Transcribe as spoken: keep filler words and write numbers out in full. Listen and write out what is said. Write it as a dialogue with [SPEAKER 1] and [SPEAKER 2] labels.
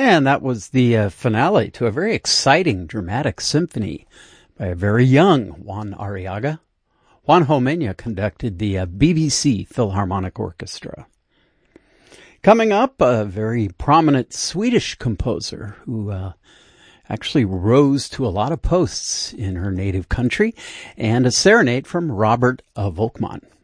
[SPEAKER 1] And that was the uh, finale to a very exciting, dramatic symphony by a very young Juan Arriaga. Juan Homenya conducted the uh, B B C Philharmonic Orchestra. Coming up, a very prominent Swedish composer who uh, actually rose to a lot of posts in her native country, and a serenade from Robert uh, Volkmann.